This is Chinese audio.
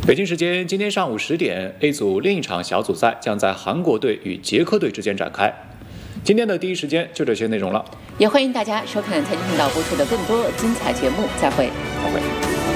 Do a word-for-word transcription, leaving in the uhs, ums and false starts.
北京时间今天上午十点 ，A 组另一场小组赛将在韩国队与捷克队之间展开。今天的第一时间就这些内容了， 也欢迎大家收看财经频道播出的更多精彩节目。再会， 再会。